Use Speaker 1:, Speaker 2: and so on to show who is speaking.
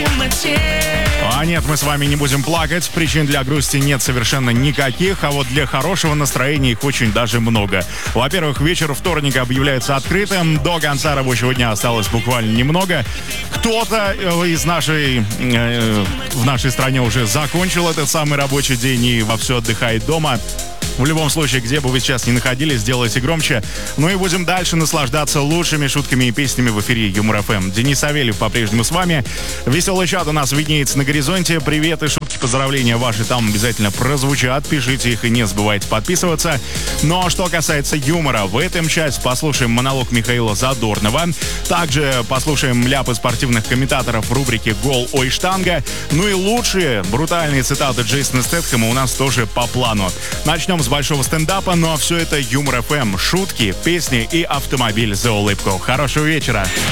Speaker 1: А нет, мы с вами не будем плакать. Причин для грусти нет совершенно никаких, а вот для хорошего настроения их очень даже много. Во-первых, вечер вторника объявляется открытым. До конца рабочего дня осталось буквально немного. Кто-то из в нашей стране уже закончил этот самый рабочий день и вовсю отдыхает дома. В любом случае, где бы вы сейчас ни находились, сделайте громче. Ну и будем дальше наслаждаться лучшими шутками и песнями в эфире Юмор ФМ. Денис Савельев по-прежнему с вами. Веселый чат у нас виднеется на горизонте. Привет и шутки, поздравления ваши там обязательно прозвучат. Пишите их и не забывайте подписываться. Ну а что касается юмора, в этом часе послушаем монолог Михаила Задорнова. Также послушаем ляпы спортивных комментаторов в рубрике «Гол, ой, штанга». Ну и лучшие брутальные цитаты Джейсона Стэтхэма у нас тоже по плану. Начнем с большого стендапа, но все это Юмор ФМ. Шутки, песни и автомобиль за улыбку. Хорошего вечера.